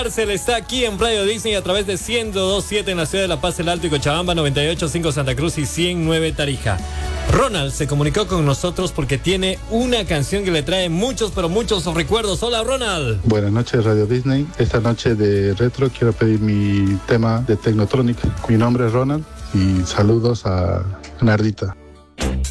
Marcel está aquí en Radio Disney a través de 102.7 en la ciudad de La Paz, El Alto y Cochabamba, 98.5 Santa Cruz y 100.9 Tarija. Ronald se comunicó con nosotros porque tiene una canción que le trae muchos, pero muchos recuerdos. Hola, Ronald. Buenas noches, Radio Disney. Esta noche de retro quiero pedir mi tema de Technotronic. Mi nombre es Ronald y saludos a Nardita.